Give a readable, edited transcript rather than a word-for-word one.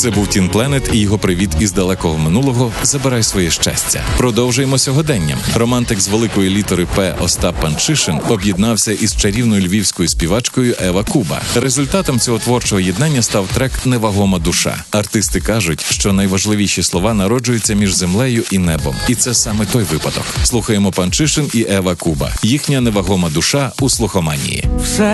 Це був Тін Пленет і його привіт із далекого минулого «Забирай своє щастя». Продовжуємо сьогоденням. Романтик з великої літери «П» Остап Панчишин об'єднався із чарівною львівською співачкою Ева Куба. Результатом цього творчого єднання став трек «Невагома душа». Артисти кажуть, що найважливіші слова народжуються між землею і небом. І це саме той випадок. Слухаємо Панчишин і Ева Куба. Їхня «Невагома душа» у слухоманії.